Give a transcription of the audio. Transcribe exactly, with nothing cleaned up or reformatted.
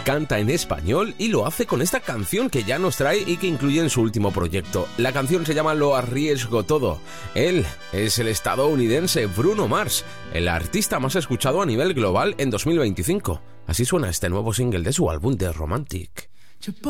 canta en español y lo hace con esta canción que ya nos trae y que incluye en su último proyecto. La canción se llama Lo arriesgo todo. Él es el estadounidense Bruno Mars, el artista más escuchado a nivel global en dos mil veinticinco. Así suena este nuevo single de su álbum The Romantic.